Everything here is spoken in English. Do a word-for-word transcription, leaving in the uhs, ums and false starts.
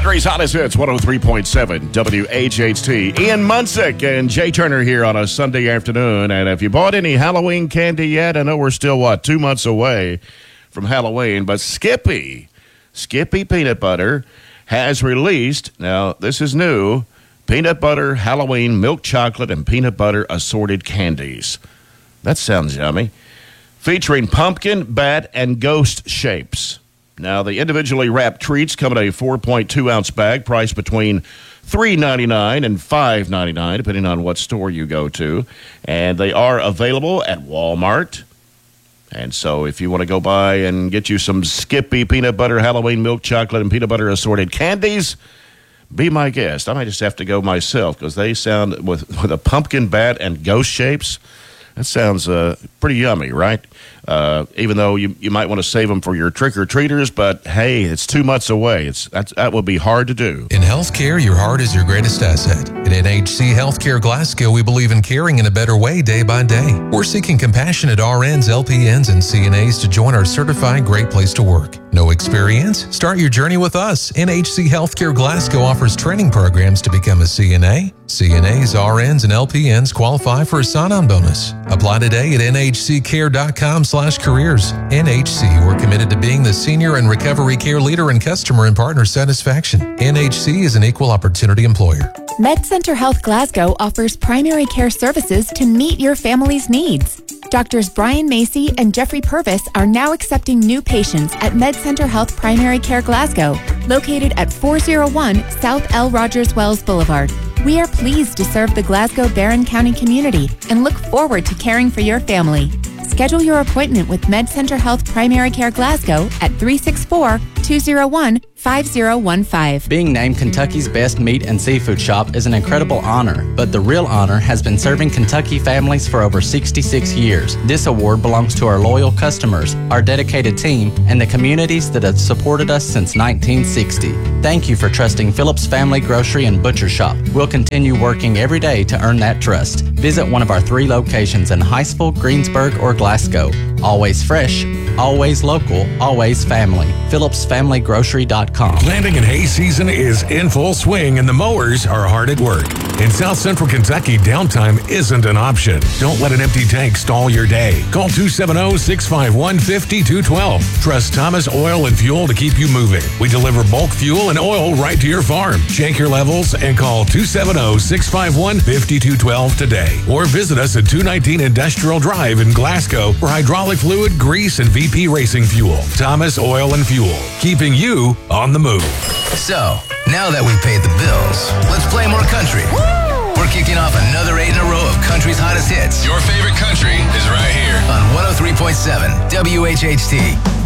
Country's hottest hits, one oh three point seven W H H T. Ian Munsick and Jay Turner here on a Sunday afternoon. And if you bought any Halloween candy yet, I know we're still, what, two months away from Halloween. But Skippy, Skippy Peanut Butter has released, now this is new, peanut butter, Halloween, milk chocolate, and peanut butter assorted candies. That sounds yummy. Featuring pumpkin, bat, and ghost shapes. Now, the individually wrapped treats come in a four point two ounce bag priced between three ninety-nine and five ninety-nine, depending on what store you go to. And they are available at Walmart. And so if you want to go by and get you some Skippy peanut butter, Halloween milk chocolate, and peanut butter assorted candies, be my guest. I might just have to go myself because they sound, with, with a pumpkin, bat, and ghost shapes, that sounds uh, pretty yummy, right? Uh, even though you, you might want to save them for your trick-or-treaters, but hey, it's two months away. It's that's, that would be hard to do. In healthcare, your heart is your greatest asset. At N H C Healthcare Glasgow, we believe in caring in a better way day by day. We're seeking compassionate R Ns, L P Ns, and C N As to join our certified Great Place to Work. No experience? Start your journey with us. N H C Healthcare Glasgow offers training programs to become a C N A. C N As, R Ns, and L P Ns qualify for a sign-on bonus. Apply today at N H C care dot com slash careers. N H C, we're committed to being the senior and recovery care leader in customer and partner satisfaction. N H C is an equal opportunity employer. MedCenter Health Glasgow offers primary care services to meet your family's needs. Doctors Brian Macy and Jeffrey Purvis are now accepting new patients at MedCenter Health Primary Care Glasgow, located at four oh one South L. Rogers Wells Boulevard. We are pleased to serve the Glasgow Barron County community and look forward to caring for your family. Schedule your appointment with MedCenter Health Primary Care Glasgow at three six four, two oh one, five oh one five. Being named Kentucky's best meat and seafood shop is an incredible honor, but the real honor has been serving Kentucky families for over sixty-six years. This award belongs to our loyal customers, our dedicated team, and the communities that have supported us since nineteen sixty. Thank you for trusting Phillips Family Grocery and Butcher Shop. We'll continue working every day to earn that trust. Visit one of our three locations in Heistville, Greensburg, or Glasgow. Always fresh, always local, always family. Phillips Family Grocery dot com. Planting and hay season is in full swing and the mowers are hard at work. In South Central Kentucky, downtime isn't an option. Don't let an empty tank stall your day. Call two seven zero, six five one, five two one two. Trust Thomas Oil and Fuel to keep you moving. We deliver bulk fuel and oil right to your farm. Check your levels and call two seven zero, six five one, five two one two today. Or visit us at two nineteen Industrial Drive in Glasgow for hydraulic fluid, grease, and V P Racing Fuel. Thomas Oil and Fuel, keeping you on the move. So, now that we've paid the bills, let's play more country. Woo! We're kicking off another eight in a row of country's hottest hits. Your favorite country is right here on one oh three point seven W H H T.